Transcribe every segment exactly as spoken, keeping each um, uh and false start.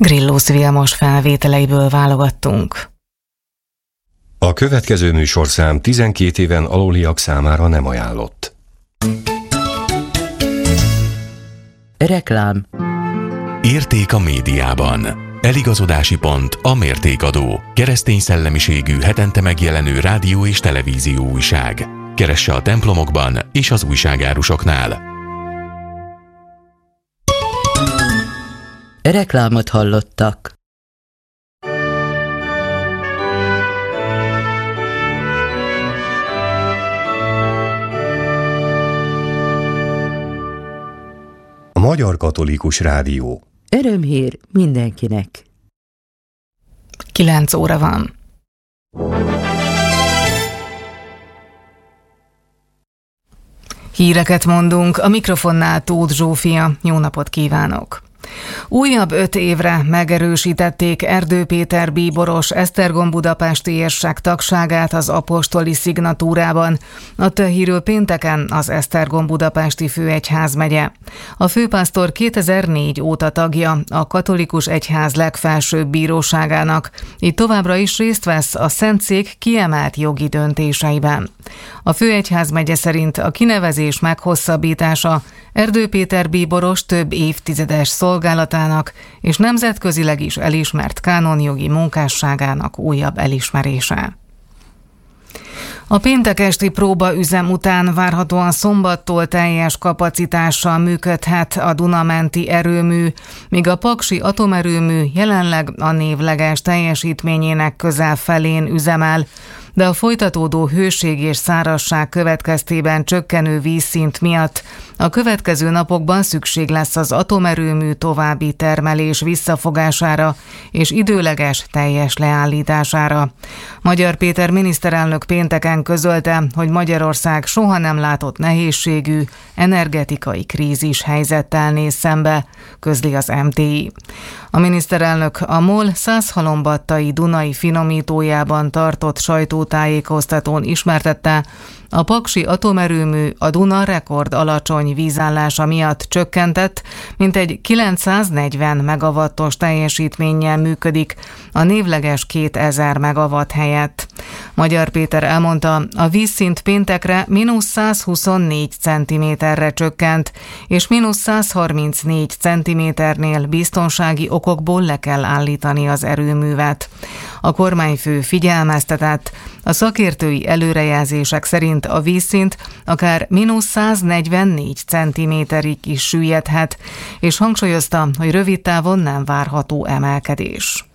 Grillus Vilmos felvételeiből válogattunk. A következő műsorszám tizenkét éven aluliak számára nem ajánlott. Reklám. Érték a médiában. Eligazodási pont a Mértékadó. Keresztény szellemiségű hetente megjelenő rádió és televízió újság. Keresse a templomokban és az újságárusoknál. Reklámot hallottak. A Magyar Katolikus Rádió. Örömhír mindenkinek. Kilenc óra van. Híreket mondunk, a mikrofonnál Tóth Zsófia. Jó napot kívánok! Újabb öt évre megerősítették Erdő Péter bíboros esztergom-budapesti érsek tagságát az apostoli szignatúrában. Adta hírül pénteken az Esztergom-budapesti főegyházmegye. A főpásztor kétezer-négy óta tagja a katolikus egyház legfelsőbb bíróságának, így továbbra is részt vesz a Szentszék kiemelt jogi döntéseiben. A főegyházmegye szerint a kinevezés meghosszabbítása Erdő Péter bíboros több évtizedes szolgálatának és nemzetközileg is elismert kánonjogi munkásságának újabb elismerése. A péntek esti próbaüzem után várhatóan szombattól teljes kapacitással működhet a Duna-menti erőmű, míg a paksi atomerőmű jelenleg a névleges teljesítményének közel felén üzemel, de a folytatódó hőség és szárazság következtében csökkenő vízszint miatt a következő napokban szükség lesz az atomerőmű további termelés visszafogására és időleges teljes leállítására. Magyar Péter miniszterelnök pénteken közölte, hogy Magyarország soha nem látott nehézségű energetikai krízis helyzettel néz szembe, közli az em té i. A miniszterelnök a MOL Százhalombattai Dunai finomítójában tartott sajtótájékoztatón ismertette, a paksi atomerőmű a Duna rekord alacsony vízállása miatt csökkentett, mintegy kilencszáznegyven megawattos teljesítménnyel működik a névleges kétezer megawatt helyett. Magyar Péter elmondta, a vízszint péntekre mínusz százhuszonnégy centiméterre csökkent, és mínusz százharmincnégy centiméternél biztonsági okokból le kell állítani az erőművet. A kormányfő figyelmeztetett, a szakértői előrejelzések szerint a vízszint akár mínusz száznegyvennégy centiméterig is süllyedhet, és hangsúlyozta, hogy rövid távon nem várható emelkedés.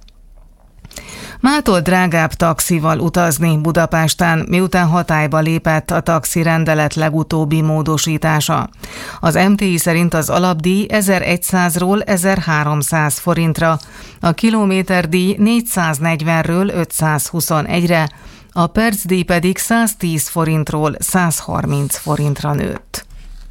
Mától drágább taxival utazni Budapesten, miután hatályba lépett a taxi rendelet legutóbbi módosítása. Az em té i szerint az alapdíj ezerszázról ezerháromszáz forintra, a kilométerdíj négyszáznegyvenről ötszázhuszonegyre, a percdíj pedig száztíz forintról százharminc forintra nőtt.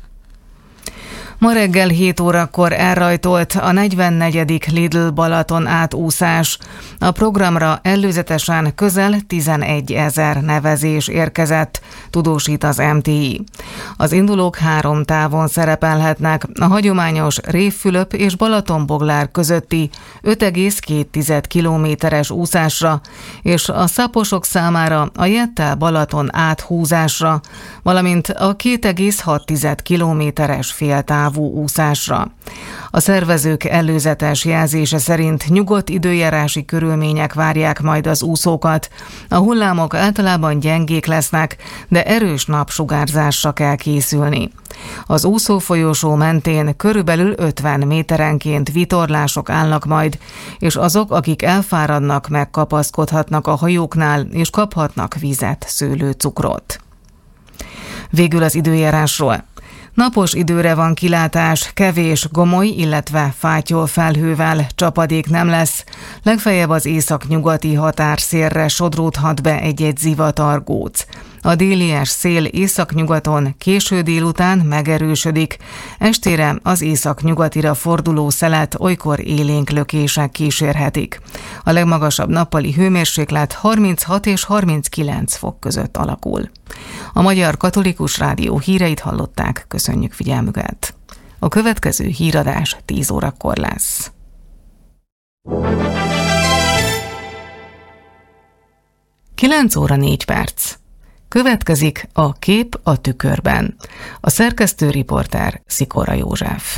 Ma reggel hét órakor elrajtolt a negyvennegyedik Lidl Balaton átúszás. A programra előzetesen közel tizenegyezer nevezés érkezett, tudósít az em té i. Az indulók három távon szerepelhetnek, a hagyományos Révfülöp és Balatonboglár közötti öt egész két kilométeres úszásra, és a szaposok számára a Jettel Balaton áthúzásra, valamint a két egész hat kilométeres féltávú úszásra. A szervezők előzetes jelzése szerint nyugodt időjárási körülmények várják majd az úszókat. A hullámok általában gyengék lesznek, de erős napsugárzásra kell készülni. Az úszófolyósó mentén körülbelül ötven méterenként vitorlások állnak majd, és azok, akik elfáradnak, megkapaszkodhatnak a hajóknál, és kaphatnak vizet, szőlőcukrot. Végül az időjárásról. Napos időre van kilátás, kevés gomoly, illetve fátyol felhővel, csapadék nem lesz, legfeljebb az északnyugati határszélre sodródhat be egy-egy zivatargóc. A délies szél északnyugaton késő délután megerősödik, estére az északnyugatira forduló szelet olykor élénk lökések kísérhetik. A legmagasabb nappali hőmérséklet harminchat és harminckilenc fok között alakul. A Magyar Katolikus Rádió híreit hallották, köszönjük figyelmüket. A következő híradás tíz órakor lesz. kilenc óra négy perc. Következik a Kép a tükörben. A szerkesztő riporter Szikora József.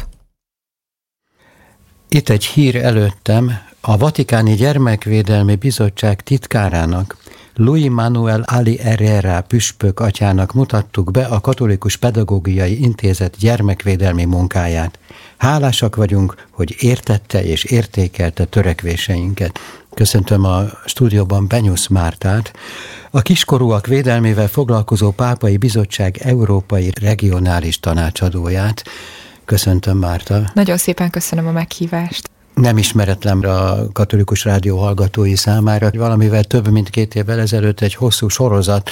Itt egy hír előttem. A Vatikáni Gyermekvédelmi Bizottság titkárának, Luis Manuel Ali Herrera püspök atyának mutattuk be a Katolikus Pedagógiai Intézet gyermekvédelmi munkáját. Hálásak vagyunk, hogy értette és értékelte törekvéseinket. Köszöntöm a stúdióban Benyusz Mártát, a kiskorúak védelmével foglalkozó Pápai Bizottság Európai Regionális Tanácsadóját. Köszöntöm, Márta. Nagyon szépen köszönöm a meghívást. Nem ismeretlen a Katolikus Rádió hallgatói számára. Valamivel több mint két évvel ezelőtt egy hosszú sorozat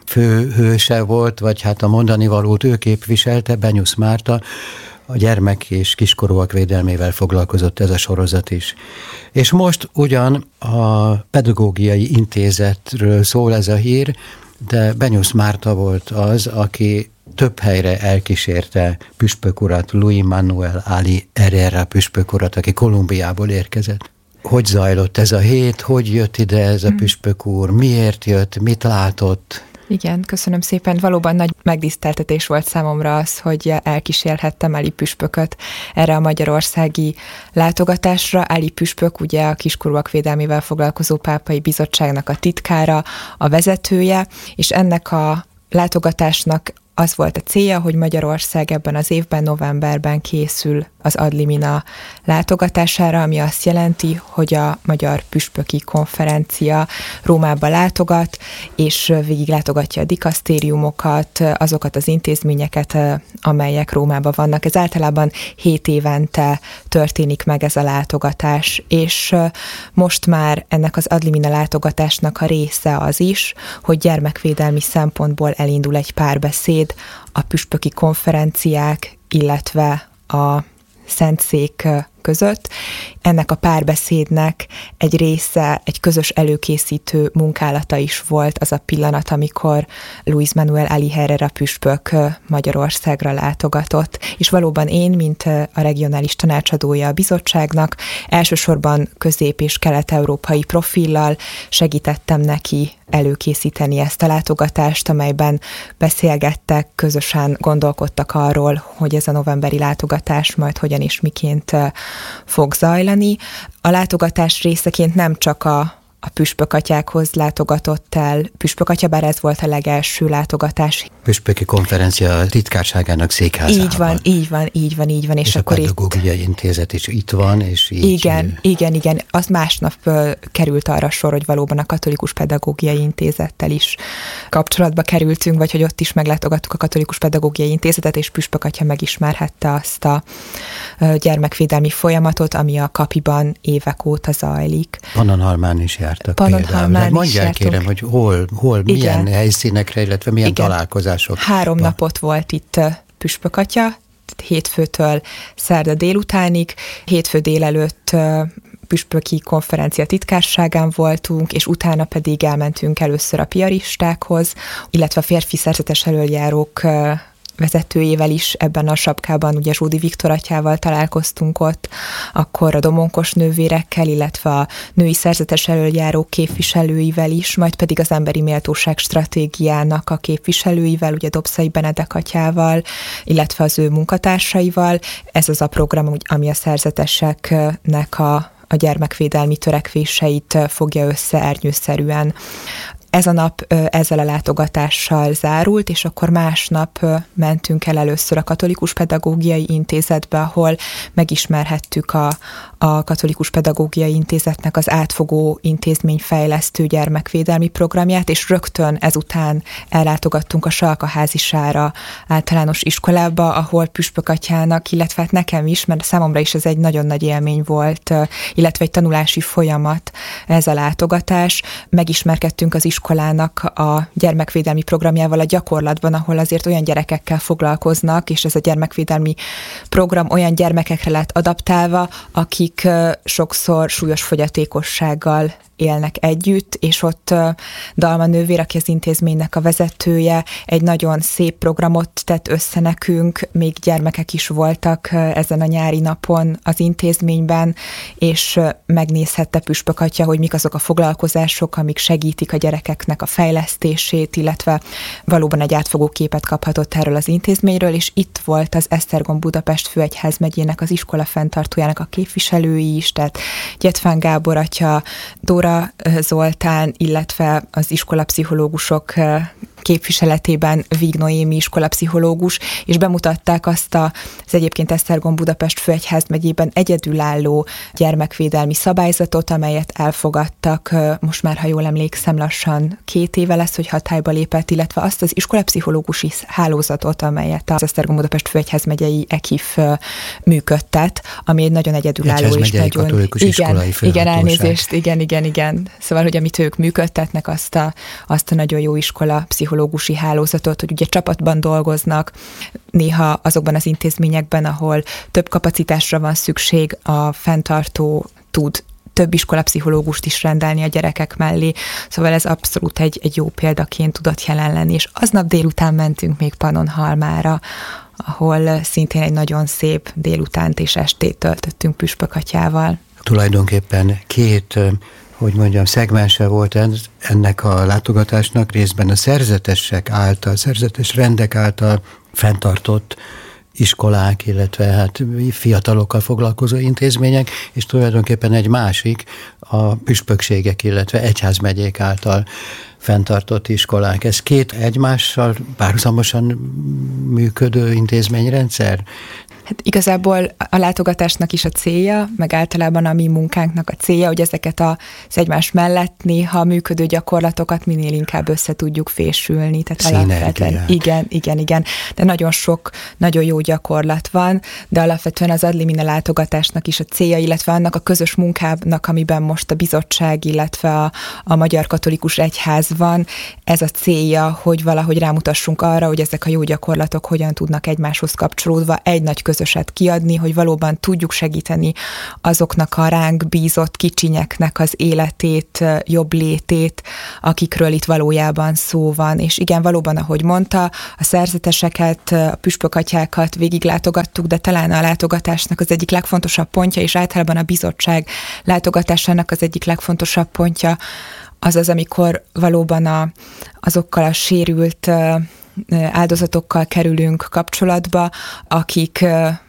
főhőse volt, vagy hát a mondani valót ő képviselte, Benyusz Márta, a gyermek és kiskorúak védelmével foglalkozott ez a sorozat is. És most ugyan a Pedagógiai Intézetről szól ez a hír, de Benyusz Márta volt az, aki több helyre elkísérte püspök urat, Luis Manuel Ali Herrera püspök urat, aki Kolumbiából érkezett. Hogy zajlott ez a hét, hogy jött ide ez a püspök úr, miért jött, mit látott? Igen, köszönöm szépen. Valóban nagy megtiszteltetés volt számomra az, hogy elkísérhettem Ali püspököt erre a magyarországi látogatásra. Ali püspök ugye a kiskorúak védelmével foglalkozó Pápai Bizottságnak a titkára, a vezetője, és ennek a látogatásnak az volt a célja, hogy Magyarország ebben az évben, novemberben készül az Ad Limina látogatására, ami azt jelenti, hogy a Magyar Püspöki Konferencia Rómába látogat, és végiglátogatja a dikasztériumokat, azokat az intézményeket, amelyek Rómában vannak. Ez általában hét évente történik meg ez a látogatás, és most már ennek az Ad Limina látogatásnak a része az is, hogy gyermekvédelmi szempontból elindul egy párbeszéd a püspöki konferenciák, illetve a Szentszék között. Ennek a párbeszédnek egy része, egy közös előkészítő munkálata is volt az a pillanat, amikor Luis Manuel Ali Herrera püspök Magyarországra látogatott. És valóban én, mint a regionális tanácsadója a bizottságnak, elsősorban közép- és kelet-európai profillal segítettem neki előkészíteni ezt a látogatást, amelyben beszélgettek, közösen gondolkodtak arról, hogy ez a novemberi látogatás majd hogyan és miként fog zajlani. A látogatás részeként nem csak a a püspökatyákhoz látogatott el püspökatya, bár ez volt a legelső látogatás. Püspöki konferencia titkárságának székházában. Így van, így van, így van, így van. És, és akkor a Pedagógiai Intézet is itt van, és így... Igen, igen, igen. Az másnap került arra sor, hogy valóban a Katolikus Pedagógiai Intézettel is kapcsolatba kerültünk, vagy hogy ott is meglátogattuk a Katolikus Pedagógiai Intézetet, és püspökatya megismerhette azt a gyermekvédelmi folyamatot, ami a Kapiban évek óta zajlik. Pannonhalmán is jártak Pannonhalmán például. is Mondják jártunk. Kérem, hogy hol, hol milyen helyszínekre, illetve milyen Igen. találkozások. Három van. napot volt itt püspökatya, hétfőtől szerda délutánig, hétfő délelőtt püspöki konferencia titkárságán voltunk, és utána pedig elmentünk először a piaristákhoz, illetve a férfi szerzetes elöljárók vezetőjével is ebben a sapkában, ugye Zsódi Viktor atyával találkoztunk ott, akkor a domonkos nővérekkel, illetve a női szerzetes elöljárók képviselőivel is, majd pedig az emberi méltóság stratégiának a képviselőivel, ugye Dobszai Benedek atyával, illetve az ő munkatársaival. Ez az a program, ami a szerzeteseknek a, a gyermekvédelmi törekvéseit fogja össze ernyőszerűen. Ez a nap ezzel a látogatással zárult, és akkor másnap mentünk el először a Katolikus Pedagógiai Intézetbe, ahol megismerhettük a, a Katolikus Pedagógiai Intézetnek az átfogó intézményfejlesztő gyermekvédelmi programját, és rögtön ezután ellátogattunk a Salkaházisára általános iskolába, ahol püspökatyának, illetve hát nekem is, mert számomra is ez egy nagyon nagy élmény volt, illetve egy tanulási folyamat ez a látogatás. Megismerkedtünk az iskolának a gyermekvédelmi programjával a gyakorlatban, ahol azért olyan gyerekekkel foglalkoznak, és ez a gyermekvédelmi program olyan gyermekekre lett adaptálva, akik sokszor súlyos fogyatékossággal élnek együtt, és ott Dalma nővér, aki az intézménynek a vezetője, egy nagyon szép programot tett össze nekünk, még gyermekek is voltak ezen a nyári napon az intézményben, és megnézhette Püspök atya, hogy mik azok a foglalkozások, amik segítik a gyerekeknek a fejlesztését, illetve valóban egy átfogó képet kaphatott erről az intézményről, és itt volt az Esztergom Budapest főegyházmegyének az iskola fenntartójának a képviselői is, tehát Gyetfán Gábor atya, Dóra Zoltán, illetve az iskolapszichológusok képviseletében Víg Noémi iskolapszichológus, és bemutatták azt a, az egyébként Esztergom Budapest főegyházmegyében egyedülálló gyermekvédelmi szabályzatot, amelyet elfogadtak, most már, ha jól emlékszem, lassan két éve lesz, hogy hatályba lépett, illetve azt az iskolapszichológusi hálózatot, amelyet az Esztergom Budapest főegyházmegyei E K I F működtet, ami egy nagyon egyedülálló és nagyon... Katolikus igen, iskolai főhatóság. Igen, elnézést, igen, igen, igen. Szóval, hogy amit ők működtetnek, azt a, azt a nagyon jó iskola pszichológusi hálózatot, hogy ugye csapatban dolgoznak, néha azokban az intézményekben, ahol több kapacitásra van szükség, a fenntartó tud több iskolapszichológust is rendelni a gyerekek mellé, szóval ez abszolút egy, egy jó példaként tudott jelen lenni, és aznap délután mentünk még Pannonhalmára, ahol szintén egy nagyon szép délutánt és estét töltöttünk Püspök atyával. Tulajdonképpen két, hogy mondjam, szegmense volt ennek a látogatásnak, részben a szerzetesek által, szerzetes rendek által fenntartott iskolák, illetve hát fiatalokkal foglalkozó intézmények, és tulajdonképpen egy másik a püspökségek, illetve egyházmegyék által fenntartott iskolák. Ez két egymással párhuzamosan működő intézményrendszer? Hát igazából a látogatásnak is a célja, meg általában a mi munkánknak a célja, hogy ezeket az egymás mellett néha működő gyakorlatokat minél inkább össze tudjuk fésülni. Tehát alapvetően, igen, igen, igen. De nagyon sok, nagyon jó gyakorlat van, de alapvetően az Ad limina látogatásnak is a célja, illetve annak a közös munkának, amiben most a bizottság, illetve a, a Magyar Katolikus Egyház van, ez a célja, hogy valahogy rámutassunk arra, hogy ezek a jó gyakorlatok hogyan tudnak egymáshoz kapcsolódva egy nagy közöset kiadni, hogy valóban tudjuk segíteni azoknak a ránk bízott kicsinyeknek az életét, jobb létét, akikről itt valójában szó van. És igen, valóban, ahogy mondta, a szerzeteseket, a püspökatyákat végiglátogattuk, de talán a látogatásnak az egyik legfontosabb pontja, és általában a bizottság látogatásának az egyik legfontosabb pontja, az az, amikor valóban a, azokkal a sérült áldozatokkal kerülünk kapcsolatba, akik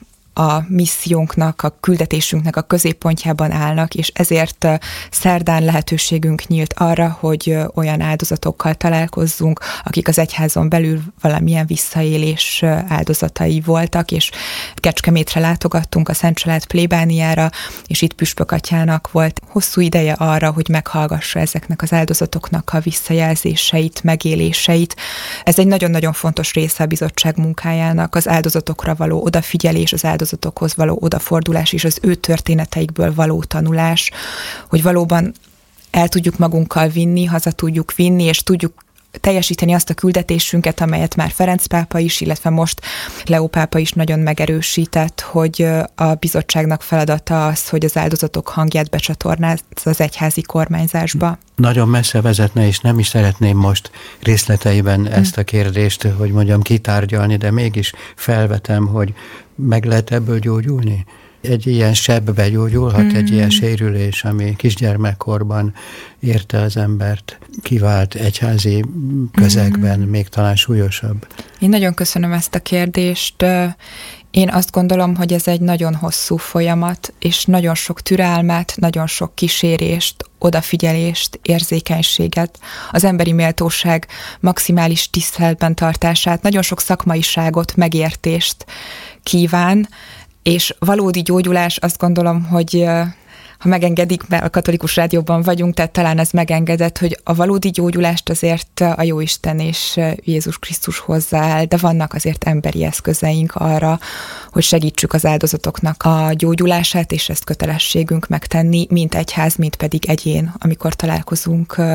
a missziónknak, a küldetésünknek a középpontjában állnak, és ezért szerdán lehetőségünk nyílt arra, hogy olyan áldozatokkal találkozzunk, akik az egyházon belül valamilyen visszaélés áldozatai voltak, és Kecskemétre látogattunk a Szent Család plébániára, és itt Püspök atyának volt hosszú ideje arra, hogy meghallgassa ezeknek az áldozatoknak a visszajelzéseit, megéléseit. Ez egy nagyon-nagyon fontos része a bizottság munkájának, az áldozatokra való odafigyelés, az áldozatokhoz való odafordulás és az ő történeteikből való tanulás, hogy valóban el tudjuk magunkkal vinni, haza tudjuk vinni, és tudjuk teljesíteni azt a küldetésünket, amelyet már Ferenc pápa is, illetve most Leó pápa is nagyon megerősített, hogy a bizottságnak feladata az, hogy az áldozatok hangját becsatornázza az egyházi kormányzásba. Nagyon messze vezetne, és nem is szeretném most részleteiben ezt a kérdést, hogy mondjam, kitárgyalni, de mégis felvetem, hogy meg lehet ebből gyógyulni? Egy ilyen sebb begyógyulhat, mm-hmm. egy ilyen sérülés, ami kisgyermekkorban érte az embert, kivált egyházi közegben, mm-hmm. még talán súlyosabb. Én nagyon köszönöm ezt a kérdést. Én azt gondolom, hogy ez egy nagyon hosszú folyamat, és nagyon sok türelmet, nagyon sok kísérést, odafigyelést, érzékenységet, az emberi méltóság maximális tiszteletben tartását, nagyon sok szakmaiságot, megértést kíván, és valódi gyógyulás, azt gondolom, hogy ha megengedik, mert a Katolikus Rádióban vagyunk, tehát talán ez megengedett, hogy a valódi gyógyulást azért a Jóisten és Jézus Krisztus hozzááll, de vannak azért emberi eszközeink arra, hogy segítsük az áldozatoknak a gyógyulását, és ezt kötelességünk megtenni, mint egyház, mint pedig egyén, amikor találkozunk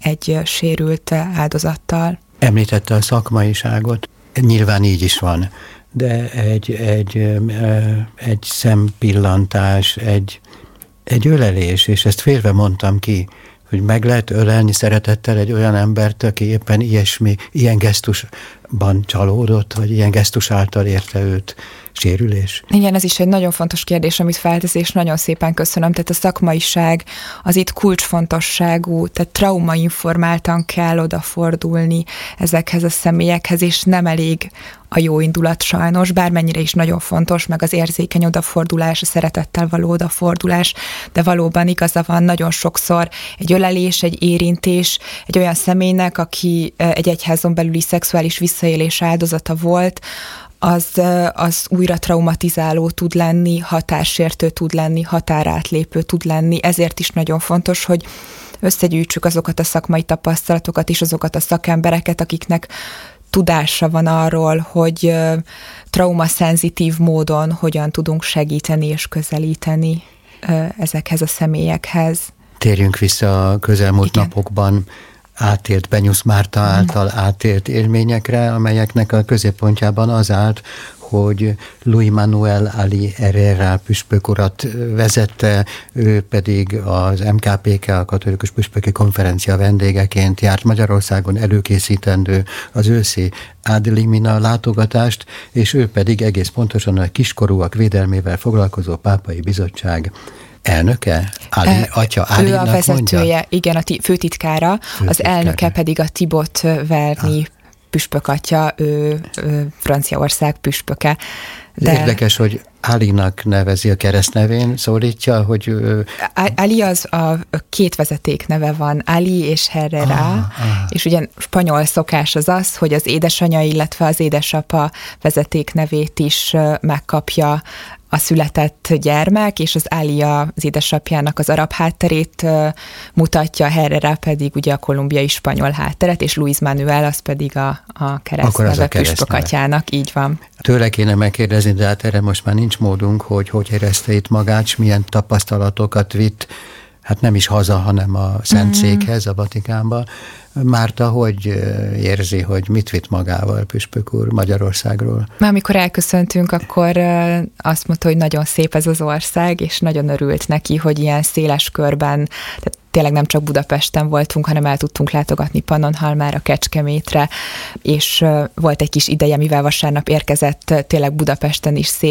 egy sérült áldozattal. Említette a szakmaiságot, nyilván így is van, de egy, egy, egy szempillantás, egy, egy ölelés, és ezt félve mondtam ki, hogy meg lehet ölelni szeretettel egy olyan embert, aki éppen ilyesmi, ilyen gesztusban csalódott, vagy ilyen gesztus által érte őt sérülés. Igen, ez is egy nagyon fontos kérdés, amit feltesz, és nagyon szépen köszönöm. Tehát a szakmaiság az itt kulcsfontosságú, tehát traumainformáltan kell odafordulni ezekhez a személyekhez, és nem elég a jó indulat sajnos, bármennyire is nagyon fontos, meg az érzékeny odafordulás, a szeretettel való odafordulás, de valóban igaza van, nagyon sokszor egy ölelés, egy érintés, egy olyan személynek, aki egy egyházon belüli szexuális visszaélés áldozata volt, az, az újra traumatizáló tud lenni, határsértő tud lenni, határátlépő tud lenni. Ezért is nagyon fontos, hogy összegyűjtsük azokat a szakmai tapasztalatokat és azokat a szakembereket, akiknek tudása van arról, hogy traumaszenzitív módon hogyan tudunk segíteni és közelíteni ezekhez a személyekhez. Térjünk vissza a közelmúlt Igen. napokban átélt Benyusz Márta által átélt élményekre, amelyeknek a középpontjában az állt, hogy Luis Manuel Ali Herrera püspök urat vezette, ő pedig az em ká pé ká, a Katolikus Püspöki Konferencia vendégeként járt Magyarországon előkészítendő az őszi Ad Limina látogatást, és ő pedig egész pontosan a kiskorúak védelmével foglalkozó pápai bizottság elnöke? Ali, e, atya Álinak mondja? Ő a vezetője, mondja? Igen, a főtitkára, főtitkára, az elnöke pedig a Thibaut Verny ah. püspök atya, ő, ő Franciaország püspöke. De érdekes, hogy Alinak nevezi a keresztnevén, szólítja, hogy... Ő... Ali az a két vezeték neve van, Ali és Herrera, ah, ah. és ugye spanyol szokás az az, hogy az édesanyja, illetve az édesapa vezeték nevét is megkapja a született gyermek, és az Alia az édesapjának az arab hátterét mutatja, Herrera pedig ugye a kolumbiai spanyol hátteret, és Luis Manuel az pedig a, a keresztneve püspökatyának, így van. Tőle kéne megkérdezni, de hát erre most már nincs módunk, hogy hogy érezte itt magát, s milyen tapasztalatokat vitt, hát nem is haza, hanem a Szentszékhez, a Vatikánba. Márta, hogy érzi, hogy mit vitt magával püspök úr Magyarországról? Már amikor elköszöntünk, akkor azt mondta, hogy nagyon szép ez az ország, és nagyon örült neki, hogy ilyen széles körben, tehát tényleg nem csak Budapesten voltunk, hanem el tudtunk látogatni Pannonhalmára, Kecskemétre, és volt egy kis ideje, mivel vasárnap érkezett, tényleg Budapesten is szép